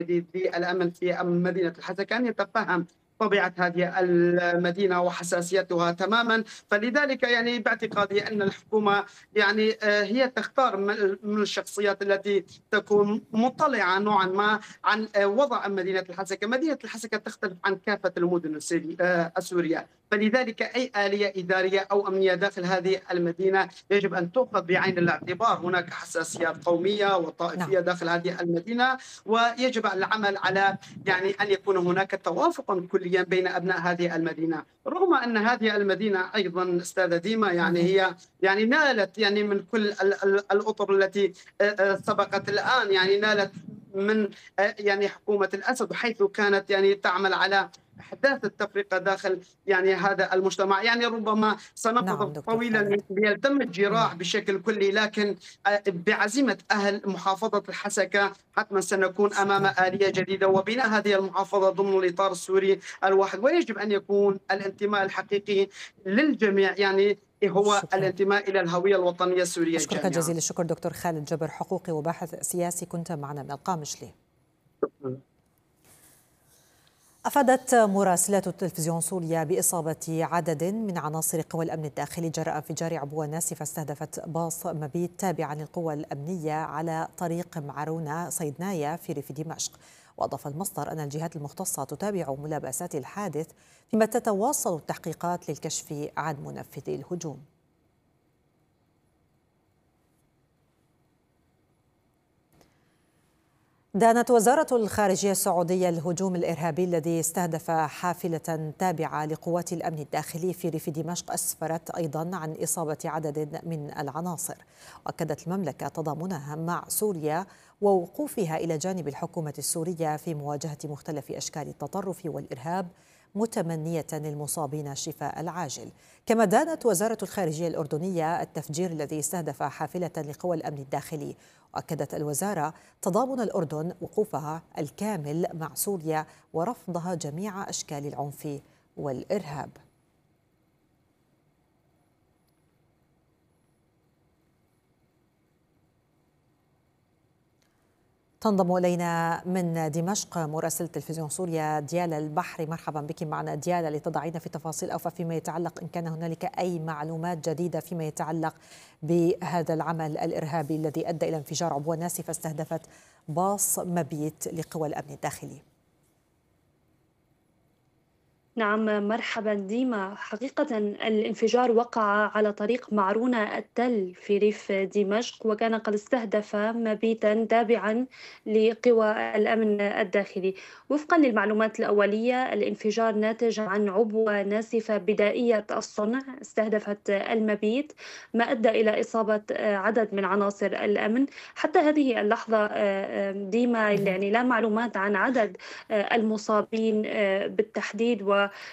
للأمن في مدينة الحسكة أن يتفهم طبيعة هذه المدينة وحساسيتها تماما. فلذلك يعني باعتقادي أن الحكومة يعني هي تختار من الشخصيات التي تكون مطلعة نوعا ما عن وضع مدينة الحسكة. مدينة الحسكة تختلف عن كافة المدن السورية، فلذلك أي آلية إدارية أو أمنية داخل هذه المدينة يجب أن تؤخذ بعين الاعتبار. هناك حساسيات قومية نعم. وطائفية داخل هذه المدينة، ويجب العمل على يعني أن يكون هناك توافق كليا بين أبناء هذه المدينة. رغم أن هذه المدينة أيضا أستاذة ديما يعني مهم. هي يعني نالت يعني من كل الأطر التي سبقت الآن، يعني نالت من يعني حكومة الأسد، حيث كانت يعني تعمل على احداث التفرقه داخل يعني هذا المجتمع. يعني ربما نعم سنقضي دكتور طويلا خالد. ليتم مم. الجراح بشكل كلي، لكن بعزيمه اهل محافظه الحسكه حتما سنكون امام شكرا. اليه جديده وبناء هذه المحافظه ضمن الاطار السوري الواحد. ويجب ان يكون الانتماء الحقيقي للجميع، يعني هو شكرا. الانتماء الى الهويه الوطنيه السوريه أشكرك الجامعه. جزيل الشكر دكتور خالد جبر، حقوقي وباحث سياسي، كنت معنا من القامشلي. أفادت مراسلة التلفزيون سوريا بإصابة عدد من عناصر قوى الأمن الداخلي جراء انفجار عبوة ناسفة استهدفت باص مبيت تابعا للقوى الأمنية على طريق معرونة صيدنايا في ريف دمشق. وأضاف المصدر أن الجهات المختصة تتابع ملابسات الحادث فيما تتواصل التحقيقات للكشف عن منفذي الهجوم. دانت وزارة الخارجية السعودية الهجوم الإرهابي الذي استهدف حافلة تابعة لقوات الأمن الداخلي في ريف دمشق أسفرت أيضا عن إصابة عدد من العناصر. وأكدت المملكة تضامنها مع سوريا ووقوفها إلى جانب الحكومة السورية في مواجهة مختلف أشكال التطرف والإرهاب، متمنية للمصابين الشفاء العاجل. كما دانت وزارة الخارجية الأردنية التفجير الذي استهدف حافلة لقوى الأمن الداخلي. وأكدت الوزارة تضامن الأردن وقوفها الكامل مع سوريا ورفضها جميع أشكال العنف والإرهاب. تنضم إلينا من دمشق مراسلة تلفزيون سوريا ديالا البحري. مرحبا بك معنا ديالا، لتضعينا في تفاصيل أوفى فيما يتعلق إن كان هنالك أي معلومات جديدة فيما يتعلق بهذا العمل الإرهابي الذي أدى إلى انفجار عبوة ناسفة استهدفت باص مبيت لقوى الأمن الداخلي. نعم، مرحبا ديما. حقيقة الانفجار وقع على طريق معرونة التل في ريف دمشق، وكان قد استهدف مبيتا تابعا لقوى الأمن الداخلي. وفقا للمعلومات الأولية، الانفجار ناتج عن عبوة ناسفة بدائية الصنع استهدفت المبيت، ما أدى إلى إصابة عدد من عناصر الأمن. حتى هذه اللحظة ديما مهم. يعني لا معلومات عن عدد المصابين بالتحديد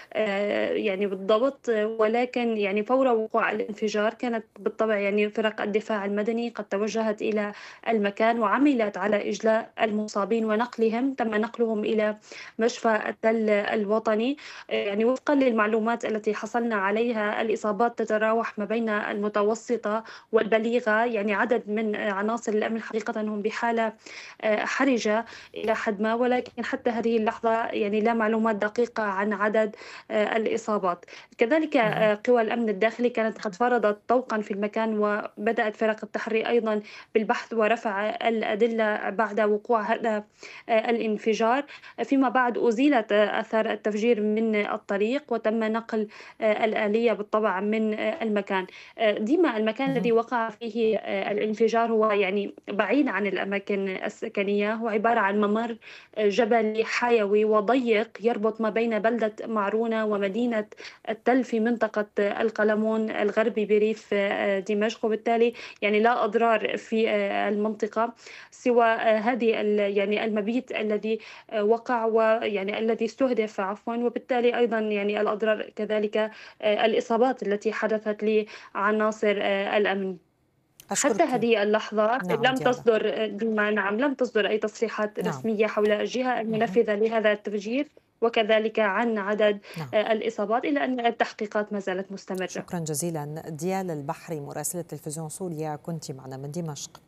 يعني بالضبط. ولكن يعني فور وقوع الانفجار كانت بالطبع يعني فرق الدفاع المدني قد توجهت إلى المكان وعملت على إجلاء المصابين ونقلهم، تم نقلهم إلى مشفى التل الوطني. يعني وفقا للمعلومات التي حصلنا عليها، الإصابات تتراوح ما بين المتوسطة والبليغة. يعني عدد من عناصر الأمن حقيقة هم بحالة حرجة إلى حد ما، ولكن حتى هذه اللحظة يعني لا معلومات دقيقة عن عدد الإصابات. كذلك مهم. قوى الأمن الداخلي كانت قد فرضت طوقا في المكان، وبدأت فرق التحري أيضا بالبحث ورفع الأدلة بعد وقوع هذا الانفجار. فيما بعد أزيلت آثار التفجير من الطريق وتم نقل الآلية بالطبع من المكان. ديما المكان الذي مهم. وقع فيه الانفجار هو يعني بعيد عن الأماكن السكنية، هو عبارة عن ممر جبلي حيوي وضيق يربط ما بين بلدة معرونة ومدينة التل في منطقة القلمون الغربي بريف دمشق. وبالتالي يعني لا أضرار في المنطقة سوى هذه يعني المبيت الذي وقع ويعني الذي استهدف عفوا. وبالتالي أيضا يعني الأضرار كذلك الإصابات التي حدثت لعناصر الأمن. حتى أشكرك. هذه اللحظة نعم لم ديالا. تصدر نعم لم تصدر أي تصريحات نعم. رسمية حول الجهة مهم. المنفذة لهذا التفجير، وكذلك عن عدد نعم. الإصابات، إلا أن التحقيقات ما زالت مستمرة. شكرا جزيلا ديالا البحري مراسلة تلفزيون سوريا، كنت معنا من دمشق.